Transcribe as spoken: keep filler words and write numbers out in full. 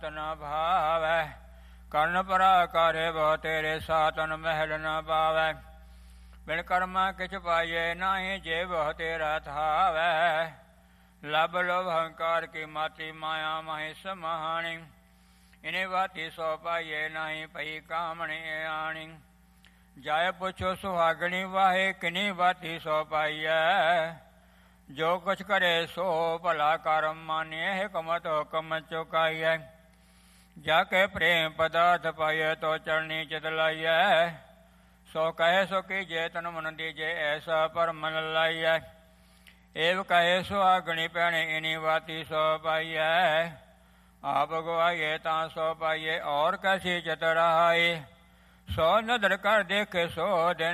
ਨਾ ਭਾਵੈ ਕਰਨ ਪਰਾਕਾਰੇ ਬਹੁ ਤੇਰੇ ਸਾਤਨ ਮਹਿਲ ਨ ਪਾਵੈ ਬਿਨ ਕਰਮਾ ਕਿਛ ਪਾਈਏ ਨਾਹੀ ਜੇ ਬਹੁ ਤੇਰਾ ਥਾਵੈ ਲਬ ਲੋਭ ਹੰਕਾਰ ਕੀ ਮਾਤੀ ਮਾਇਆ ਮਹਿ ਸਮਾਣੀ ਇਨੇ ਵਾਤੀ ਸੋ ਪਾਈਏ ਨਾਹੀ ਪਈ ਕਾਮਣੀ ਆਣੀ ਜਾਇ ਪੁੱਛੋ ਸੁਹਾਗਣੀ ਵਾਹੇ ਕਿਨੀ ਵਾਤੀ ਸੋ ਪਾਈਐ ਜੋ ਕੁਛ ਕਰੇ ਸੋ ਭਲਾ ਕਰਮ ਮਾਨਿਏ ਹਿਕਮਤ ਹੁਕਮ ਚੁਕਾਈਐ ਜਾ ਕੇ ਪ੍ਰੇਮ ਪਦਾਰਥ ਪਾਈਐ ਤੋ ਚਰਣੀ ਚਿਤ ਲਾਈਐ ਸੋ ਕਹੇ ਸੋ ਕੀਜੇ ਤਨ ਮਨ ਦੀਜੇ ਐਸਾ ਪਰ ਮਨ ਲਾਈਐ ਏਵ ਕਹੇ ਸੁਹਾਗਣੀ ਭੈਣੇ ਇਨੀ ਵਾਤੀ ਸੋ ਪਾਈਐ ਆਪ ਗਵਾਈਏ ਤਾਂ ਸੋ ਪਾਈਏ ਔਰ ਕੈਸੀ ਚਿਤ ਰਹਾਈ ਸੋ ਨਦਰ ਕਰ ਦੇਖੇ ਸੋ ਦਿਨ